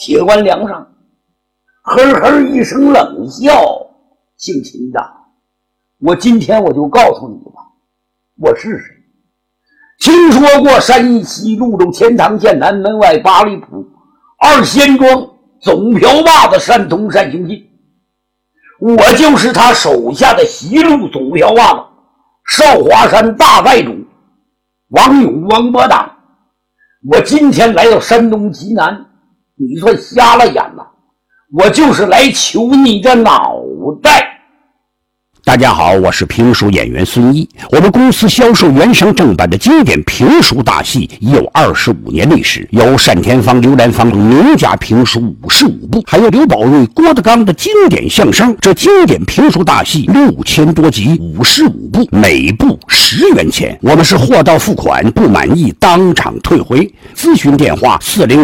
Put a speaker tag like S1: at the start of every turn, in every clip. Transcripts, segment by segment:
S1: 铁棺梁上呵呵一声冷笑，姓秦的，我今天我就告诉你吧，我是谁。听说过山西潞州钱塘县南门外八里铺二仙庄总瓢把子单通单雄信，我就是他手下的西路总瓢把子少华山大寨主王勇王伯党。我今天来到山东济南，你算瞎了眼了，我就是来求你这脑袋。
S2: 大家好，我是评书演员孙一。我们公司销售原声正版的经典评书大戏已有25年历史，有单田芳、刘兰芳等名家评书55部，还有刘宝瑞、郭德纲的经典相声。这经典评书大戏6000多集，55部，每部10元钱。我们是货到付款，不满意当场退回。咨询电话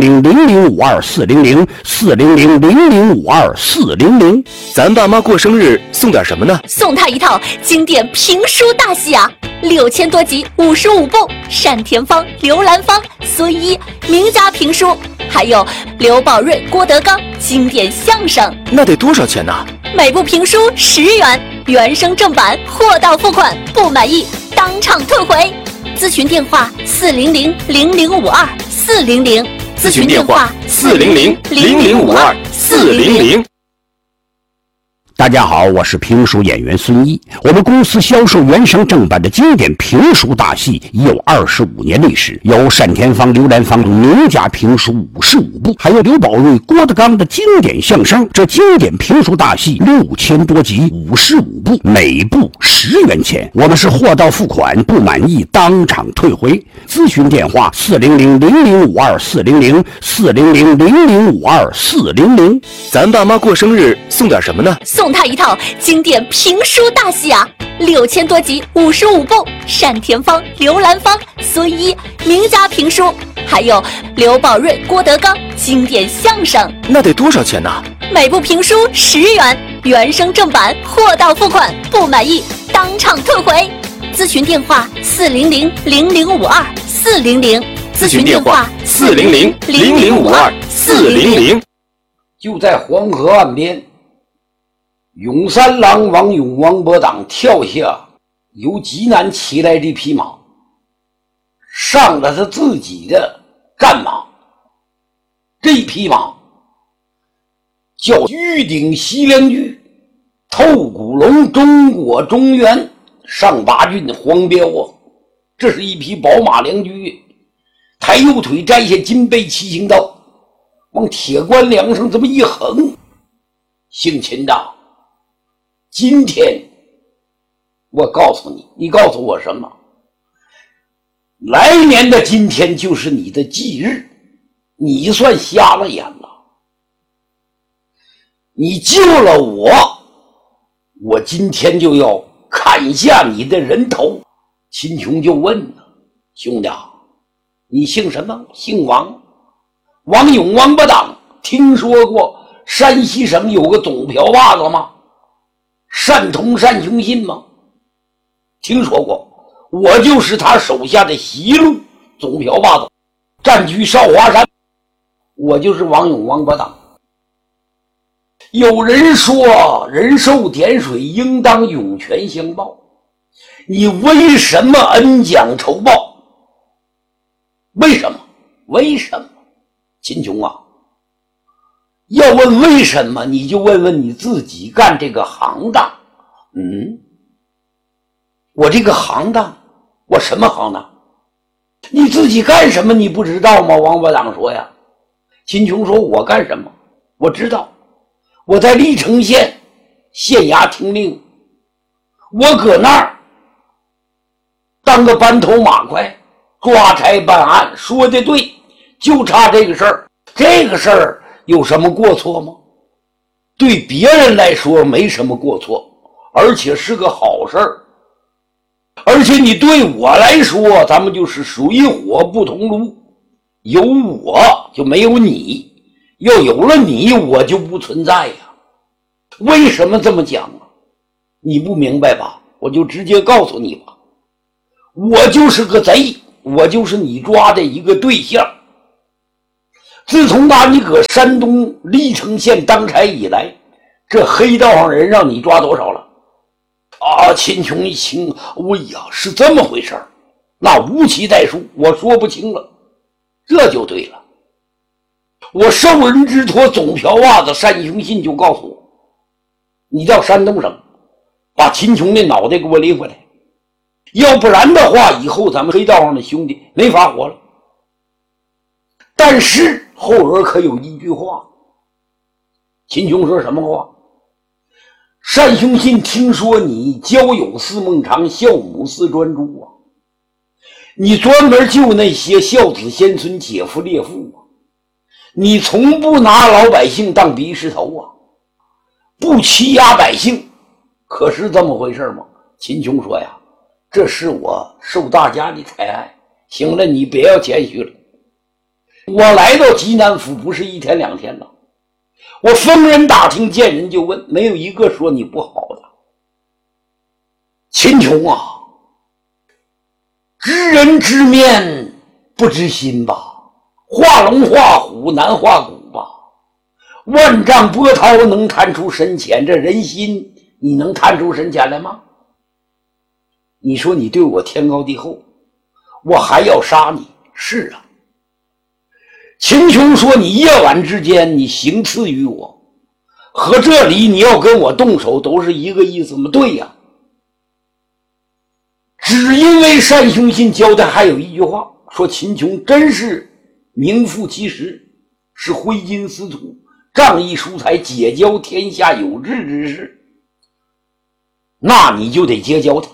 S2: 400-0052-400，400-0052-400。
S3: 咱爸妈过生日送点什么呢？
S4: 送他一套经典评书大戏啊，6000多集，55部，单田芳、刘兰芳、孙一名家评书，还有刘宝瑞、郭德纲经典相声。
S3: 那得多少钱呢？
S4: 每部评书10元，原声正版，货到付款，不满意当场退回。咨询电话400-0052-400，
S3: 咨询电话400-0052-400。
S2: 大家好，我是评书演员孙一。我们公司销售原声正版的经典评书大戏已有25年历史，有单田芳、刘兰芳等名家评书55部，还有刘宝瑞、郭德纲的经典相声。这经典评书大戏6000多集，55部，每部10元钱。我们是货到付款，不满意当场退回。咨询电话400-0052-400， 400-0052-400。
S3: 咱爸妈过生日送点什么呢？
S4: 送他一套经典评书大戏啊，6000多集，55部，单田芳、刘兰芳、孙一名家评书，还有刘宝瑞、郭德纲经典相声。
S3: 那得多少钱呢？
S4: 每部评书10元，原声正版，货到付款，不满意当场退回。咨询电话400-0052-400，
S3: 咨询电话400-0052-400。
S1: 就在黄河岸边，永三郎王勇王伯党跳下由济南骑来这匹马，上了他自己的战马。这匹马叫玉鼎西凉驹，透骨龙中国中原上八郡黄标啊！这是一匹宝马良驹，抬右腿摘下金背七星刀，往铁棺梁上这么一横。姓秦的，今天我告诉你，你告诉我什么？来年的今天就是你的忌日，你算瞎了眼了。你救了我，我今天就要砍下你的人头。秦琼就问了，兄弟，你姓什么？姓王，王勇王伯党。听说过山西省有个总瓢把子吗？单通单雄信吗？听说过。我就是他手下的西路总瓢把子，占据少华山。我就是王勇王伯党。有人说人受点水应当涌泉相报，你为什么恩将仇报？为什么？为什么？秦琼啊，要问为什么，你就问问你自己干这个行当。我这个行当，我什么行当？你自己干什么你不知道吗？王伯党说呀。秦琼说，我干什么我知道，我在历城县县衙听令，我搁那儿当个班头马快，抓差办案。说的对，就差这个事儿。这个事儿有什么过错吗？对别人来说没什么过错，而且是个好事儿。而且你对我来说，咱们就是水火不同炉，有我就没有你，要有了你我就不存在呀。为什么这么讲啊？你不明白吧？我就直接告诉你吧，我就是个贼，我就是你抓的一个对象。 自从打你搁山东历城县当差以来，这黑道上人让你抓多少了？啊，秦琼一听，哎呀，是这么回事儿，那无其代数，我说不清了。这就对了，我受人之托，总瓢袜子单雄信就告诉我，你到山东省把秦琼的脑袋给我拎回来，要不然的话，以后咱们黑道上的兄弟没法活了。但是后边可有一句话，秦琼说什么话？单雄信听说你交友似孟尝，孝母似专诸啊，你专门救那些孝子先孙姐夫烈父啊，你从不拿老百姓当鼻石头啊，不欺压百姓，可是这么回事吗？秦琼说呀，这是我受大家的抬爱，行了，你别要谦虚了，我来到济南府不是一天两天了，我逢人打听，见人就问，没有一个说你不好的。秦琼啊，知人知面不知心吧，画龙画虎难画骨吧，万丈波涛能探出深浅，这人心你能探出深浅来吗？你说你对我天高地厚，我还要杀你？是啊。秦琼说，你夜晚之间你行刺于我，和这里你要跟我动手都是一个意思吗？对呀。只因为单雄信交代还有一句话，说秦琼真是名副其实，是挥金似土，仗义疏财，结交天下有志之士，那你就得结交他。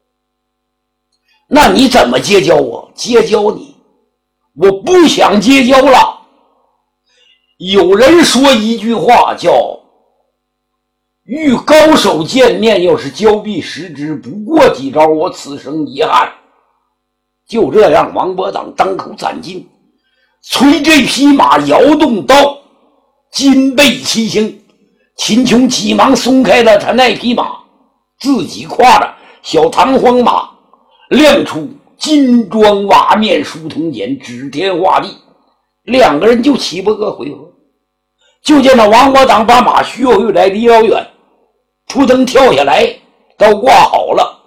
S1: 那你怎么结交我？结交你，我不想结交了。有人说一句话叫遇高手见面，要是交臂失之，不过几招，我此生遗憾。就这样，王伯党张口攒劲，催这匹马摇动刀，金背齐行。秦琼急忙松开了他那匹马，自己跨着小弹簧马，亮出金装瓦面书铜锏，指天画地，两个人就起不个回合。就见那王伯党把马削回来，离老远扑腾跳下来，刀挂好了，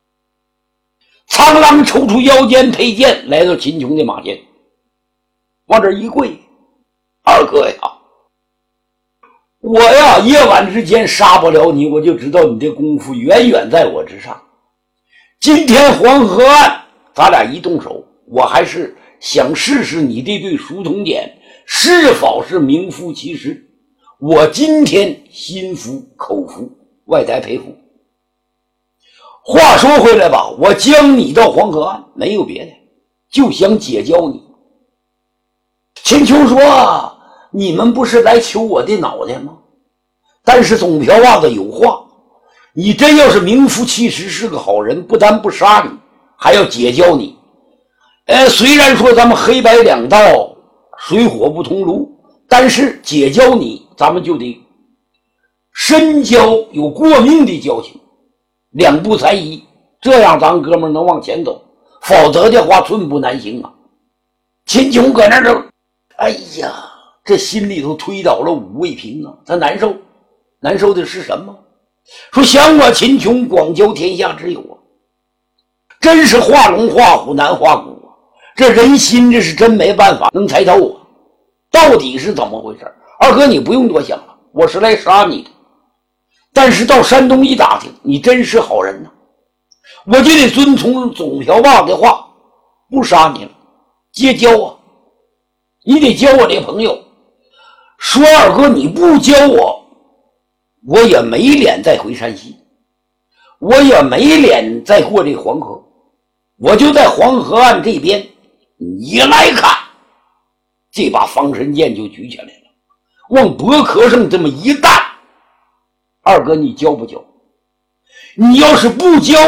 S1: 苍狼抽出腰间佩剑，来到秦琼的马前，往这一跪，二哥呀，我呀夜晚之间杀不了你，我就知道你的功夫远远在我之上。今天黄河岸咱俩一动手，我还是想试试你这对书铜锏是否是名副其实。我今天心服口服，外带佩服。话说回来吧，我将你到黄河岸没有别的，就想结交你。秦琼说，你们不是来求我的脑袋吗？但是总瓢袜子有话，你真要是名副其实是个好人，不但不杀你，还要结交你。虽然说咱们黑白两道水火不同炉，但是结交你咱们就得深交，有过命的交情，两不才艺，这样咱哥们能往前走，否则的话寸步难行啊。秦琼搁那儿，哎呀，这心里头推倒了五味瓶啊，他难受。难受的是什么？说想我秦琼广交天下之友啊，真是画龙画虎难画骨啊，这人心这是真没办法能猜透啊，到底是怎么回事？二哥你不用多想了，我是来杀你的。但是到山东一打听，你真是好人呢，我就得遵从总瓢袜的话，不杀你了，结交啊，你得交我这朋友。说二哥你不交我，我也没脸再回山西，我也没脸再过这黄河，我就在黄河岸这边，你来看，这把方神剑就举起来了，往伯壳上这么一弹。二哥你交不交？你要是不交，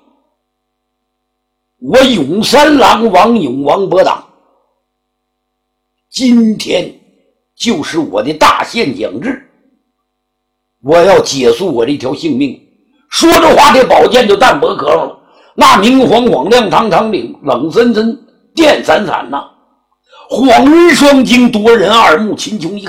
S1: 我永三郎王勇王伯党今天就是我的大限将至，我要结束我这条性命。说着话，这宝剑就弹脖壳上了，那明晃晃亮堂堂冷冷森森电闪闪呐， 黄云双睛，夺人耳目。秦琼一